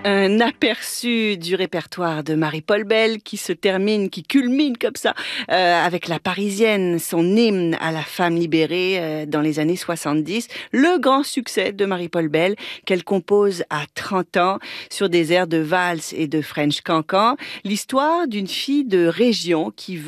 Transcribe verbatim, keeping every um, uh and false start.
Un aperçu du répertoire de Marie-Paul Bell qui se termine, qui culmine comme ça, euh, avec La Parisienne, son hymne à la femme libérée euh, dans les années soixante-dix. Le grand succès de Marie-Paul Bell qu'elle compose à trente ans sur des airs de valse et de French cancan. L'histoire d'une fille de région qui